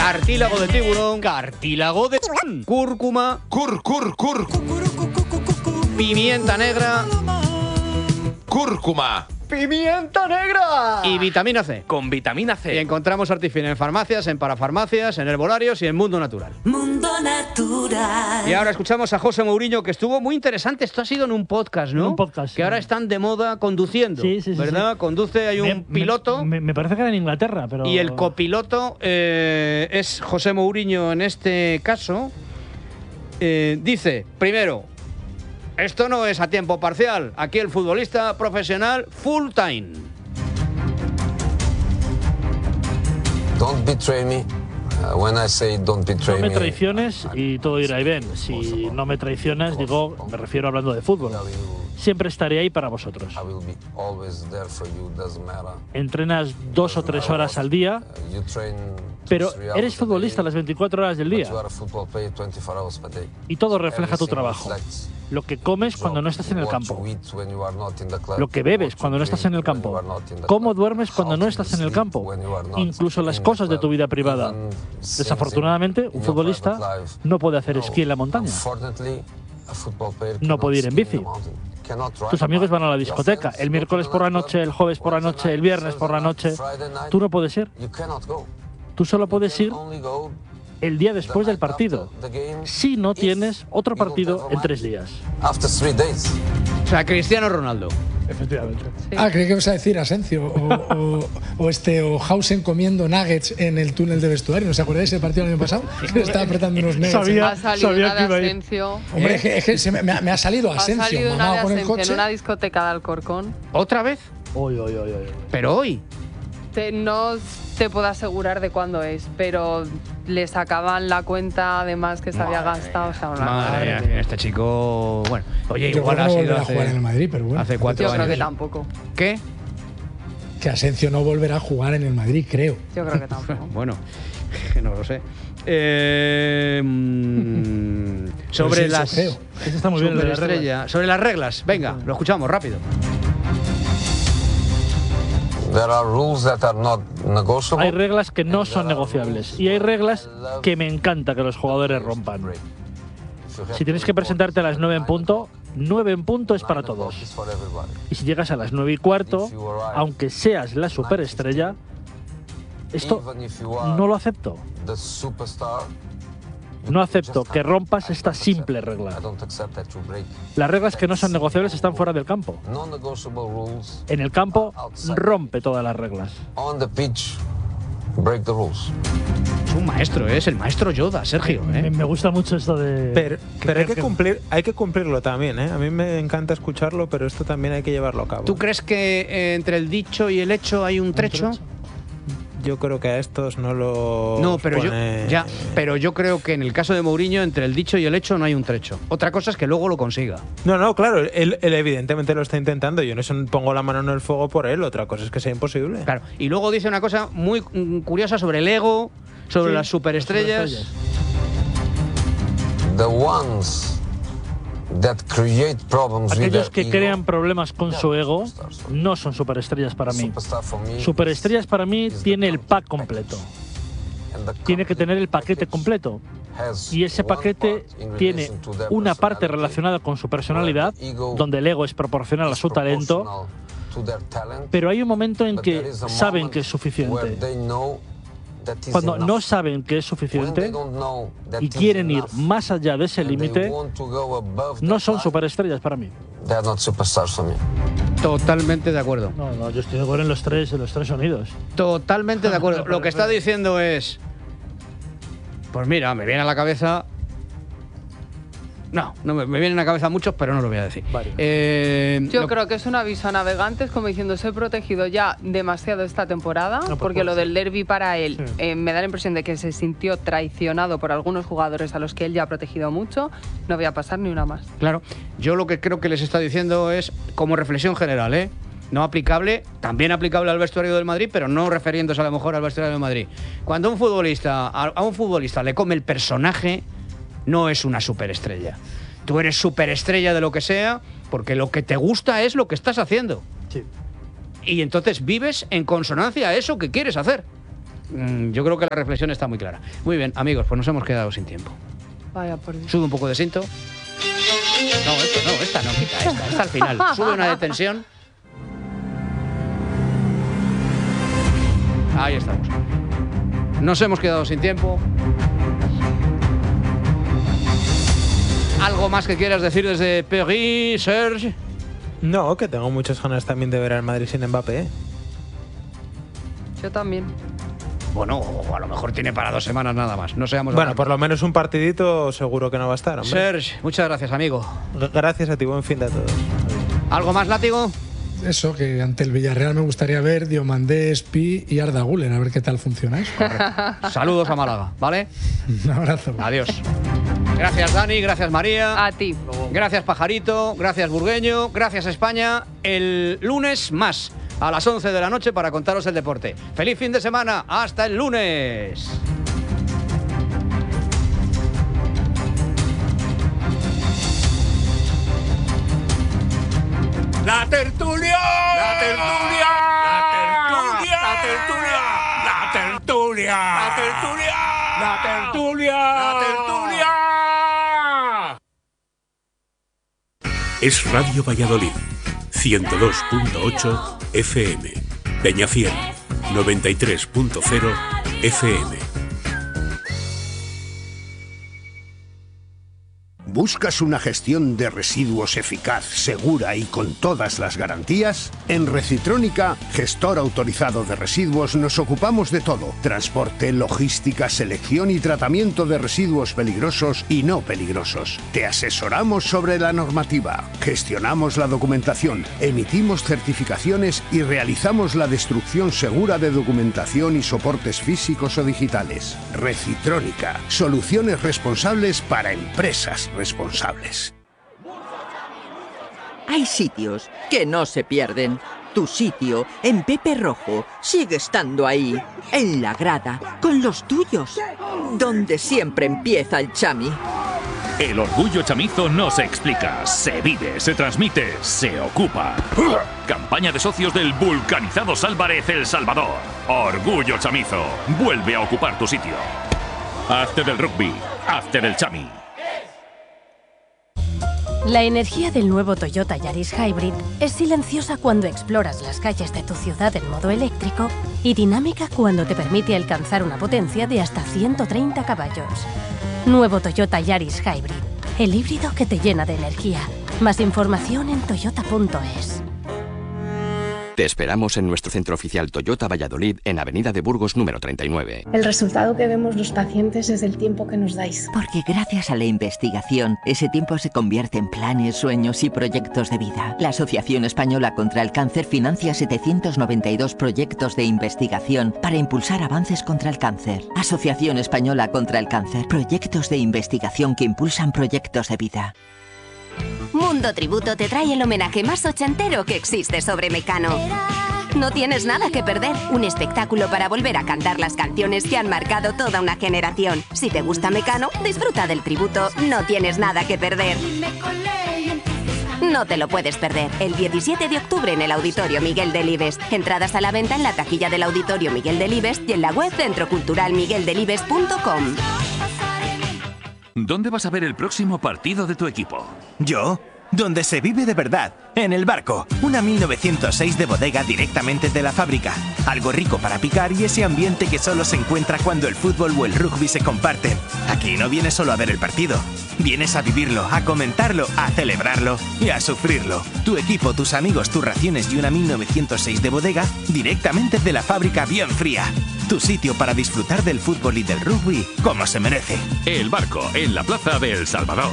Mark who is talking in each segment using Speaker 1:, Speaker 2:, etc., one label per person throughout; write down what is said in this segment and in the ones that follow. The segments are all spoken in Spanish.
Speaker 1: cartílago de tiburón, cartílago de cúrcuma, pimienta negra,
Speaker 2: cúrcuma,
Speaker 1: ¡pimienta negra! Y vitamina C.
Speaker 2: con vitamina C.
Speaker 1: Y encontramos Artifin en farmacias, en parafarmacias, en herbolarios y en Mundo Natural.
Speaker 3: Mundo Natural.
Speaker 1: Y ahora escuchamos a José Mourinho, que estuvo muy interesante. Esto ha sido en un podcast, ¿no?
Speaker 4: Un podcast.
Speaker 1: Que ahora están de moda conduciendo.
Speaker 4: Sí, sí, sí,
Speaker 1: ¿verdad?
Speaker 4: sí.
Speaker 1: Conduce, hay un piloto.
Speaker 4: Me parece que era en Inglaterra, pero...
Speaker 1: Y el copiloto es José Mourinho en este caso. Dice, primero, esto no es a tiempo parcial. Aquí el futbolista profesional full time.
Speaker 5: Don't betray me. When I say don't betray
Speaker 4: No me
Speaker 5: me,
Speaker 4: traiciones y todo irá bien. Si no me traicionas, digo, me refiero hablando de fútbol. Siempre estaré ahí para vosotros.
Speaker 5: I will be always there for you. Doesn't matter.
Speaker 4: Entrenas 2 o 3 horas al día,
Speaker 5: You train 2,
Speaker 4: pero
Speaker 5: 3 hours
Speaker 4: eres
Speaker 5: a
Speaker 4: futbolista
Speaker 5: day,
Speaker 4: las 24 horas del
Speaker 5: but
Speaker 4: día.
Speaker 5: you are a football player 24 hours per day.
Speaker 4: Y todo refleja tu
Speaker 5: Everything
Speaker 4: trabajo.
Speaker 5: reflects
Speaker 4: Lo que comes cuando no estás en el
Speaker 5: what
Speaker 4: campo.
Speaker 5: you eat when you are not in the club,
Speaker 4: Lo que bebes
Speaker 5: what you
Speaker 4: cuando no estás en el
Speaker 5: drink when you
Speaker 4: campo.
Speaker 5: are not in the
Speaker 4: Cómo
Speaker 5: club,
Speaker 4: duermes cuando
Speaker 5: how
Speaker 4: no
Speaker 5: you
Speaker 4: estás en el
Speaker 5: sleep
Speaker 4: campo.
Speaker 5: when you are not
Speaker 4: Incluso las
Speaker 5: in the
Speaker 4: cosas de
Speaker 5: club.
Speaker 4: tu vida privada.
Speaker 5: Even things
Speaker 4: Desafortunadamente,
Speaker 5: in
Speaker 4: un
Speaker 5: your
Speaker 4: futbolista
Speaker 5: private life.
Speaker 4: no puede hacer esquí en la montaña.
Speaker 5: Unfortunately, a football player
Speaker 4: No puede ir en
Speaker 5: cannot ski
Speaker 4: bici.
Speaker 5: in the mountain. Cannot ride
Speaker 4: Tus amigos van a la
Speaker 5: your
Speaker 4: discoteca,
Speaker 5: friends
Speaker 4: el
Speaker 5: go
Speaker 4: miércoles
Speaker 5: to
Speaker 4: por la
Speaker 5: the
Speaker 4: noche, el
Speaker 5: nightclub,
Speaker 4: jueves por la
Speaker 5: Wednesday
Speaker 4: noche, el
Speaker 5: night,
Speaker 4: viernes por la
Speaker 5: Thursday
Speaker 4: noche.
Speaker 5: night, Friday night.
Speaker 4: Tú no puedes ir.
Speaker 5: You cannot go.
Speaker 4: Tú solo puedes ir
Speaker 5: Only go
Speaker 4: el día después del partido,
Speaker 5: the game
Speaker 4: si no tienes otro
Speaker 5: you don't
Speaker 4: partido
Speaker 5: have a
Speaker 4: en 3
Speaker 5: match.
Speaker 4: días.
Speaker 5: after 3 days.
Speaker 1: O sea, Cristiano Ronaldo.
Speaker 4: Efectivamente.
Speaker 6: Ah, creí que ibas a decir Asencio o Hausen comiendo nuggets en el túnel de vestuario. ¿No se acordáis del partido del año pasado? Que estaba apretando unos nuggets.
Speaker 4: Sabía-
Speaker 7: Ha salido
Speaker 4: sabía
Speaker 7: una
Speaker 4: que iba a
Speaker 7: de
Speaker 4: ir.
Speaker 7: Asensio.
Speaker 6: Hombre, es que me ha salido
Speaker 7: Ha
Speaker 6: Asencio,
Speaker 7: salido una
Speaker 6: mamado
Speaker 7: de
Speaker 6: con el
Speaker 7: Asensio en
Speaker 6: coche.
Speaker 7: una discoteca de Alcorcón.
Speaker 1: ¿Otra vez?
Speaker 4: Oy, oy, oy, oy.
Speaker 1: Pero hoy.
Speaker 7: No te puedo asegurar de cuándo es, pero le sacaban la cuenta además que se había gastado. O sea, una
Speaker 1: Madre mía, este chico. Bueno, oye,
Speaker 6: Yo
Speaker 1: igual
Speaker 6: creo
Speaker 1: ha
Speaker 6: que no
Speaker 1: sido
Speaker 6: volverá a jugar en el Madrid, pero bueno.
Speaker 1: hace 4
Speaker 7: Yo
Speaker 1: años.
Speaker 7: creo que tampoco.
Speaker 1: ¿Qué?
Speaker 6: Que Asencio no volverá a jugar en el Madrid, creo.
Speaker 7: Yo creo que tampoco.
Speaker 1: Bueno, no lo sé. Sobre
Speaker 6: sí,
Speaker 1: las.
Speaker 6: creo.
Speaker 4: Eso está muy bien. el de las reglas.
Speaker 1: Superestrella. Sobre las reglas. Venga, lo escuchamos rápido.
Speaker 5: There are rules that are not negotiable.
Speaker 4: Hay reglas que no son negociables y hay reglas que me encanta que los jugadores rompan. Si tienes que presentarte a las 9 en punto, 9 en punto es para todos. Y si llegas a las 9 y cuarto, aunque seas la superestrella, esto no lo acepto.
Speaker 5: The superstar,
Speaker 4: No acepto que rompas esta simple regla.
Speaker 5: I don't accept that you break.
Speaker 4: Las reglas que no son negociables están fuera del campo.
Speaker 5: Non-negotiable rules.
Speaker 4: En el campo, rompe todas las reglas.
Speaker 5: On the pitch, break the rules.
Speaker 1: Es un maestro, es el maestro Yoda, Sergio.
Speaker 4: Me gusta mucho esto de...
Speaker 8: Pero hay que cumplirlo también, ¿eh? A mí me encanta escucharlo, pero esto también hay que llevarlo a cabo.
Speaker 1: ¿Tú crees que entre el dicho y el hecho hay un trecho?
Speaker 8: Yo creo que a estos no lo.
Speaker 1: No, pero
Speaker 8: pone...
Speaker 1: pero yo creo que en el caso de Mourinho, entre el dicho y el hecho no hay un trecho. Otra cosa es que luego lo consiga.
Speaker 8: No, claro, él evidentemente lo está intentando. Yo no pongo la mano en el fuego por él. Otra cosa es que sea imposible.
Speaker 1: Claro. Y luego dice una cosa muy curiosa sobre el ego, sobre
Speaker 4: Sí,
Speaker 1: las superestrellas.
Speaker 5: The ones that create problems with
Speaker 4: Aquellos
Speaker 5: their
Speaker 4: que
Speaker 5: ego,
Speaker 4: crean problemas con su ego no son superestrellas para mí.
Speaker 5: superstar for me,
Speaker 4: Superestrellas para mí tiene el pack completo.
Speaker 5: and the
Speaker 4: Tiene que tener el paquete completo.
Speaker 5: has
Speaker 4: Y ese
Speaker 5: one
Speaker 4: paquete
Speaker 5: part in
Speaker 4: tiene
Speaker 5: relation to their
Speaker 4: una parte
Speaker 5: personality,
Speaker 4: relacionada con su personalidad,
Speaker 5: where the ego
Speaker 4: donde el ego es proporcional a
Speaker 5: is
Speaker 4: su talento,
Speaker 5: proportional to their talent,
Speaker 4: pero hay un momento en
Speaker 5: but there
Speaker 4: que
Speaker 5: is a
Speaker 4: saben
Speaker 5: moment
Speaker 4: que es
Speaker 5: where
Speaker 4: suficiente.
Speaker 5: they know that is
Speaker 4: Cuando
Speaker 5: enough.
Speaker 4: no saben que es
Speaker 5: When they
Speaker 4: suficiente
Speaker 5: don't know that
Speaker 4: y
Speaker 5: is
Speaker 4: quieren ir
Speaker 5: enough,
Speaker 4: más allá de ese
Speaker 5: and they
Speaker 4: límite,
Speaker 5: want to go above
Speaker 4: no
Speaker 5: that
Speaker 4: son
Speaker 5: line,
Speaker 4: superestrellas para mí.
Speaker 5: they are not superstars for me.
Speaker 1: Totalmente de acuerdo.
Speaker 4: No, yo estoy de acuerdo en los tres sonidos.
Speaker 1: Totalmente de acuerdo. Lo que está diciendo es. Pues mira, me viene a la cabeza. No, me vienen a la cabeza muchos, pero no lo voy a decir.
Speaker 4: Vale.
Speaker 7: Yo creo que es un aviso a navegantes, como diciendo, se he protegido ya demasiado esta temporada, porque lo del derbi para él me da la impresión de que se sintió traicionado por algunos jugadores a los que él ya ha protegido mucho. No voy a pasar ni una más.
Speaker 1: Claro, yo lo que creo que les está diciendo es, como reflexión general, no aplicable, también aplicable al vestuario del Madrid, pero no refiriéndose a lo mejor al vestuario del Madrid. Cuando a un futbolista le come el personaje, no es una superestrella. Tú eres superestrella de lo que sea, porque lo que te gusta es lo que estás haciendo.
Speaker 4: Sí.
Speaker 1: Y entonces vives en consonancia a eso que quieres hacer. Yo creo que la reflexión está muy clara. Muy bien, amigos, pues nos hemos quedado sin tiempo.
Speaker 7: Vaya por Dios.
Speaker 1: Sube un poco de cinto. Esta no, quita esta al final. Sube una de tensión. Ahí estamos. Nos hemos quedado sin tiempo. ¿Algo más que quieras decir desde Paris, Serge?
Speaker 8: No, que tengo muchas ganas también de ver al Madrid sin Mbappé.
Speaker 7: Yo también.
Speaker 1: Bueno, a lo mejor tiene para 2 semanas nada más. No seamos.
Speaker 8: Bueno, por lo menos un partidito seguro que no va a estar, hombre.
Speaker 1: Serge, muchas gracias, amigo.
Speaker 8: Gracias a ti, buen fin de a todos.
Speaker 1: ¿Algo más, Látigo?
Speaker 6: Eso, que ante el Villarreal me gustaría ver Diomandé, Espi y Arda Güler, a ver qué tal funciona eso.
Speaker 1: Saludos a Málaga, ¿vale?
Speaker 6: Un abrazo.
Speaker 1: Adiós. Gracias, Dani, gracias, María.
Speaker 7: A ti.
Speaker 1: Gracias, Pajarito, gracias, Burgueño, gracias, España. El lunes más, a las 11 de la noche, para contaros el deporte. ¡Feliz fin de semana! ¡Hasta el lunes!
Speaker 2: ¡La tertulia! ¡La tertulia! ¡La tertulia! ¡La tertulia! ¡La tertulia! ¡La tertulia! ¡La tertulia! ¡La tertulia!
Speaker 9: Es Radio Valladolid, 102.8 FM. Peñafiel, 93.0 FM.
Speaker 10: ¿Buscas una gestión de residuos eficaz, segura y con todas las garantías? En Recitrónica, gestor autorizado de residuos, nos ocupamos de todo: transporte, logística, selección y tratamiento de residuos peligrosos y no peligrosos. Te asesoramos sobre la normativa, gestionamos la documentación, emitimos certificaciones y realizamos la destrucción segura de documentación y soportes físicos o digitales. Recitrónica, soluciones responsables para empresas responsables.
Speaker 11: Hay sitios que no se pierden. Tu sitio, en Pepe Rojo, sigue estando ahí, en la grada, con los tuyos, donde siempre empieza el chami.
Speaker 12: El orgullo chamizo no se explica, se vive, se transmite, se ocupa. Campaña de socios del vulcanizado Álvarez El Salvador. Orgullo chamizo, vuelve a ocupar tu sitio. Hazte del rugby, hazte del chami.
Speaker 13: La energía del nuevo Toyota Yaris Hybrid es silenciosa cuando exploras las calles de tu ciudad en modo eléctrico y dinámica cuando te permite alcanzar una potencia de hasta 130 caballos. Nuevo Toyota Yaris Hybrid, el híbrido que te llena de energía. Más información en toyota.es.
Speaker 14: Te esperamos en nuestro centro oficial Toyota Valladolid, en Avenida de Burgos número 39.
Speaker 15: El resultado que vemos los pacientes es el tiempo que nos dais.
Speaker 11: Porque gracias a la investigación, ese tiempo se convierte en planes, sueños y proyectos de vida. La Asociación Española contra el Cáncer financia 792 proyectos de investigación para impulsar avances contra el cáncer. Asociación Española contra el Cáncer. Proyectos de investigación que impulsan proyectos de vida.
Speaker 16: Mundo Tributo te trae el homenaje más ochentero que existe sobre Mecano. No tienes nada que perder. Un espectáculo para volver a cantar las canciones que han marcado toda una generación. Si te gusta Mecano, disfruta del tributo. No tienes nada que perder. No te lo puedes perder. El 17 de octubre en el Auditorio Miguel Delibes. Entradas a la venta en la taquilla del Auditorio Miguel Delibes y en la web centroculturalmigueldelibes.com.
Speaker 12: ¿Dónde vas a ver el próximo partido de tu equipo?
Speaker 17: ¿Yo? Donde se vive de verdad, en El Barco, una 1906 de bodega directamente de la fábrica. Algo rico para picar y ese ambiente que solo se encuentra cuando el fútbol o el rugby se comparten. Aquí no vienes solo a ver el partido, vienes a vivirlo, a comentarlo, a celebrarlo y a sufrirlo. Tu equipo, tus amigos, tus raciones y una 1906 de bodega directamente de la fábrica bien fría. Tu sitio para disfrutar del fútbol y del rugby como se merece.
Speaker 12: El Barco, en la plaza de El Salvador.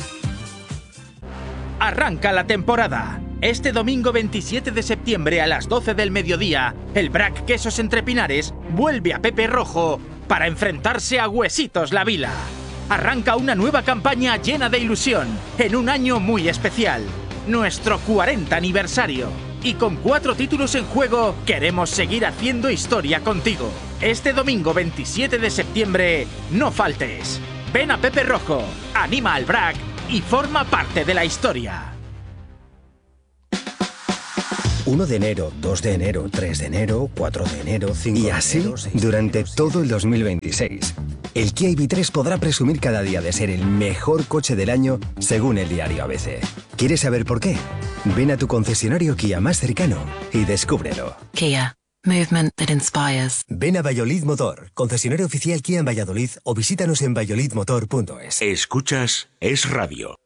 Speaker 18: Arranca la temporada. Este domingo 27 de septiembre a las 12 del mediodía, el Brac Quesos Entre Pinares vuelve a Pepe Rojo para enfrentarse a Huesitos La Vila. Arranca una nueva campaña llena de ilusión en un año muy especial, nuestro 40 aniversario. Y con 4 títulos en juego, queremos seguir haciendo historia contigo. Este domingo 27 de septiembre, no faltes. Ven a Pepe Rojo, anima al BRAC y forma parte de la historia.
Speaker 19: 1 de enero, 2 de enero, 3 de enero, 4 de enero, 5 de enero... Y así, durante todo el 2026. El Kia EV3 podrá presumir cada día de ser el mejor coche del año, según el diario ABC. ¿Quieres saber por qué? Ven a tu concesionario Kia más cercano y descúbrelo.
Speaker 20: Kia. Movement that inspires.
Speaker 19: Ven a Valladolid Motor, concesionario oficial Kia en Valladolid, o visítanos en valladolidmotor.es.
Speaker 9: Escuchas Es Radio.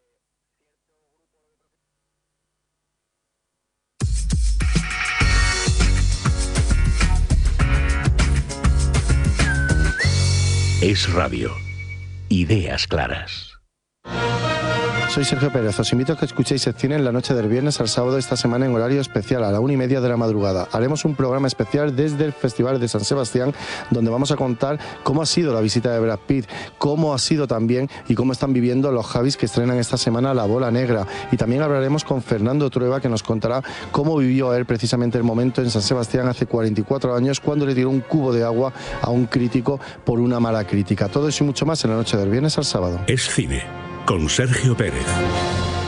Speaker 9: Es Radio. Ideas claras.
Speaker 21: Soy Sergio Pérez, os invito a que escuchéis el cine en la noche del viernes al sábado esta semana en horario especial a la 1:30 de la madrugada. Haremos un programa especial desde el Festival de San Sebastián, donde vamos a contar cómo ha sido la visita de Brad Pitt, cómo ha sido también y cómo están viviendo los Javis que estrenan esta semana La Bola Negra. Y también hablaremos con Fernando Trueba, que nos contará cómo vivió él precisamente el momento en San Sebastián hace 44 años, cuando le tiró un cubo de agua a un crítico por una mala crítica. Todo eso y mucho más en la noche del viernes al sábado.
Speaker 9: Es cine, con Sergio Pérez.